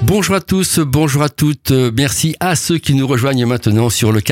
Bonjour à tous, bonjour à toutes. Merci à ceux qui nous rejoignent maintenant sur le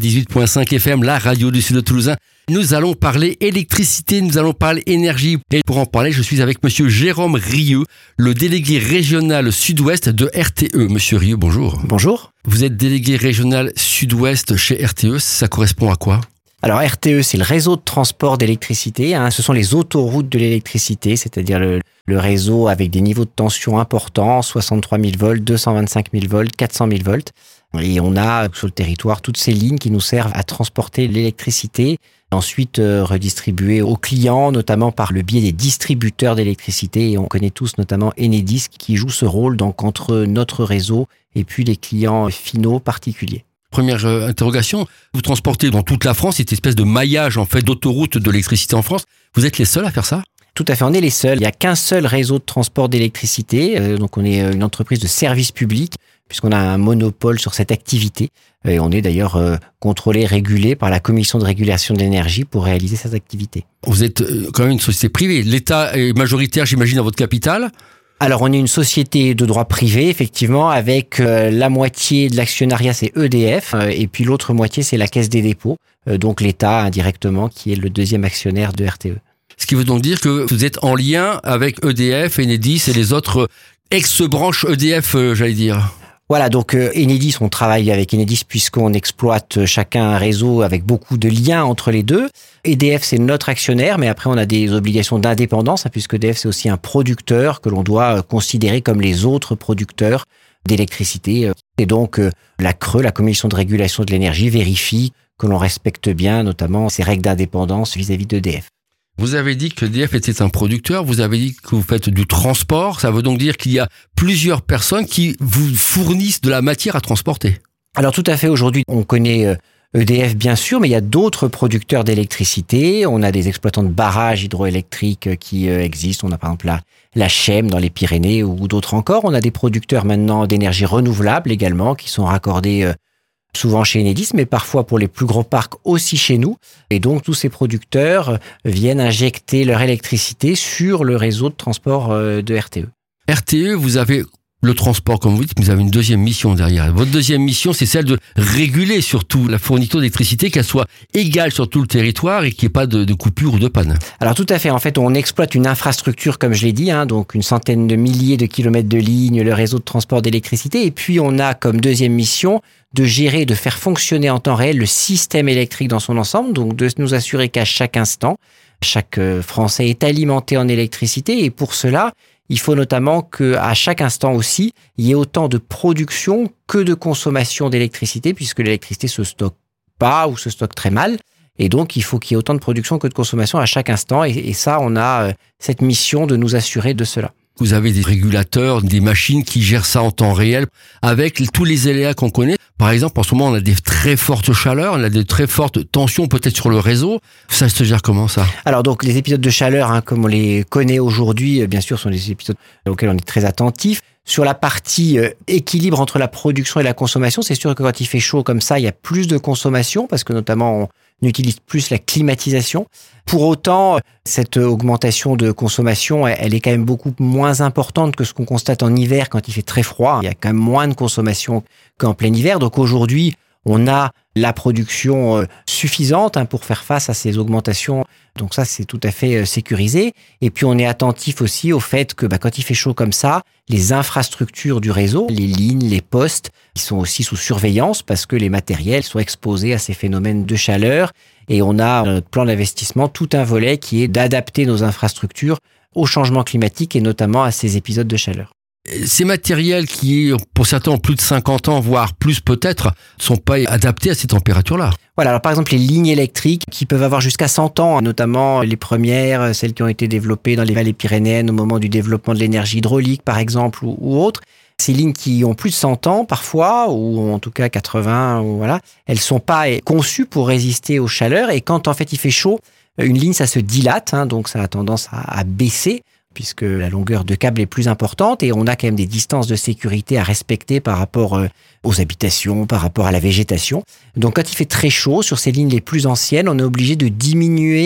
98.5 FM, la radio du Sud de Toulousain. Nous allons parler électricité, nous allons parler énergie. Et pour en parler, je suis avec monsieur Jérôme Rieux, le délégué régional sud-ouest de RTE. Monsieur Rieux, bonjour. Bonjour. Vous êtes délégué régional sud-ouest chez RTE, ça correspond à quoi ? Alors RTE, c'est le réseau de transport d'électricité. Ce sont les autoroutes de l'électricité, c'est-à-dire le réseau avec des niveaux de tension importants, 63 000 volts, 225 000 volts, 400 000 volts. Et on a sur le territoire toutes ces lignes qui nous servent à transporter l'électricité, ensuite redistribuée aux clients, notamment par le biais des distributeurs d'électricité. Et on connaît tous notamment Enedis qui joue ce rôle donc entre notre réseau et puis les clients finaux particuliers. Première interrogation, vous transportez dans toute la France cette espèce de maillage en fait d'autoroutes de l'électricité en France. Vous êtes les seuls à faire ça ? Tout à fait, on est les seuls. Il n'y a qu'un seul réseau de transport d'électricité. Donc on est une entreprise de service public puisqu'on a un monopole sur cette activité. Et on est d'ailleurs contrôlé, régulé par la Commission de régulation de l'énergie pour réaliser cette activité. Vous êtes quand même une société privée. L'État est majoritaire, j'imagine, dans votre capitale ? Alors, on est une société de droit privé, effectivement, avec la moitié de l'actionnariat, c'est EDF, et puis l'autre moitié, c'est la Caisse des dépôts, donc l'État indirectement, qui est le deuxième actionnaire de RTE. Ce qui veut donc dire que vous êtes en lien avec EDF, Enedis et les autres ex-branches EDF, j'allais dire. Voilà, donc Enedis, on travaille avec Enedis puisqu'on exploite chacun un réseau avec beaucoup de liens entre les deux. EDF, c'est notre actionnaire, mais après on a des obligations d'indépendance, puisque EDF, c'est aussi un producteur que l'on doit considérer comme les autres producteurs d'électricité. Et donc la CRE, la Commission de régulation de l'énergie, vérifie que l'on respecte bien notamment ces règles d'indépendance vis-à-vis d'EDF. Vous avez dit que EDF était un producteur, vous avez dit que vous faites du transport, ça veut donc dire qu'il y a plusieurs personnes qui vous fournissent de la matière à transporter. Alors tout à fait, aujourd'hui on connaît EDF bien sûr, mais il y a d'autres producteurs d'électricité, on a des exploitants de barrages hydroélectriques qui existent, on a par exemple la Chem dans les Pyrénées ou d'autres encore, on a des producteurs maintenant d'énergie renouvelable également qui sont raccordés souvent chez Enedis, mais parfois pour les plus gros parcs aussi chez nous. Et donc, tous ces producteurs viennent injecter leur électricité sur le réseau de transport de RTE. RTE, vous avez le transport, comme vous dites, mais vous avez une deuxième mission derrière. Votre deuxième mission, c'est celle de réguler surtout la fourniture d'électricité, qu'elle soit égale sur tout le territoire et qu'il n'y ait pas de coupure ou de panne. Alors tout à fait. En fait, on exploite une infrastructure, comme je l'ai dit, donc une centaine de milliers de kilomètres de lignes, le réseau de transport d'électricité. Et puis, on a comme deuxième mission de gérer, de faire fonctionner en temps réel le système électrique dans son ensemble, donc de nous assurer qu'à chaque instant, chaque Français est alimenté en électricité. Et pour cela, il faut notamment qu'à chaque instant aussi, il y ait autant de production que de consommation d'électricité, puisque l'électricité se stocke pas ou se stocke très mal. Et donc, il faut qu'il y ait autant de production que de consommation à chaque instant. Et ça, on a cette mission de nous assurer de cela. Vous avez des régulateurs, des machines qui gèrent ça en temps réel avec tous les aléas qu'on connaît. Par exemple, en ce moment, on a des très fortes chaleurs, on a des très fortes tensions peut-être sur le réseau. Ça se gère comment ça ? Alors donc, les épisodes de chaleur, comme on les connaît aujourd'hui, bien sûr, sont des épisodes auxquels on est très attentif. Sur la partie équilibre entre la production et la consommation, c'est sûr que quand il fait chaud comme ça, il y a plus de consommation parce que notamment on utilise plus la climatisation. Pour autant, cette augmentation de consommation, elle est quand même beaucoup moins importante que ce qu'on constate en hiver quand il fait très froid. Il y a quand même moins de consommation qu'en plein hiver. Donc aujourd'hui, on a la production suffisante pour faire face à ces augmentations. Donc ça, c'est tout à fait sécurisé. Et puis, on est attentif aussi au fait que quand il fait chaud comme ça, les infrastructures du réseau, les lignes, les postes, ils sont aussi sous surveillance parce que les matériels sont exposés à ces phénomènes de chaleur. Et on a dans notre plan d'investissement tout un volet qui est d'adapter nos infrastructures au changement climatique et notamment à ces épisodes de chaleur. Ces matériels qui, pour certains, ont plus de 50 ans, voire plus peut-être, ne sont pas adaptés à ces températures-là. Voilà, alors par exemple les lignes électriques qui peuvent avoir jusqu'à 100 ans, notamment les premières, celles qui ont été développées dans les vallées pyrénéennes au moment du développement de l'énergie hydraulique par exemple ou autres. Ces lignes qui ont plus de 100 ans parfois, ou en tout cas 80, voilà, elles sont pas conçues pour résister aux chaleurs et quand en fait il fait chaud, une ligne ça se dilate, donc ça a tendance à baisser. Puisque la longueur de câble est plus importante et on a quand même des distances de sécurité à respecter par rapport aux habitations, par rapport à la végétation. Donc quand il fait très chaud, sur ces lignes les plus anciennes, on est obligé de diminuer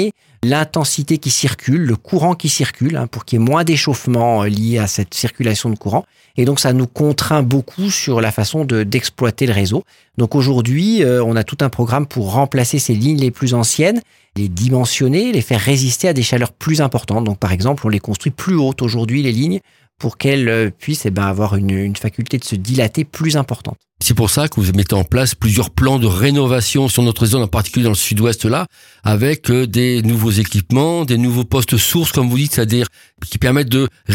l'intensité qui circule, le courant qui circule, pour qu'il y ait moins d'échauffement lié à cette circulation de courant. Et donc, ça nous contraint beaucoup sur la façon d'exploiter le réseau. Donc aujourd'hui, on a tout un programme pour remplacer ces lignes les plus anciennes, les dimensionner, les faire résister à des chaleurs plus importantes. Donc par exemple, on les construit plus hautes aujourd'hui, les lignes, pour qu'elles puissent avoir une faculté de se dilater plus importante. C'est pour ça que vous mettez en place plusieurs plans de rénovation sur notre zone, en particulier dans le sud-ouest là, avec des nouveaux équipements, des nouveaux postes sources, comme vous dites, c'est-à-dire qui permettent de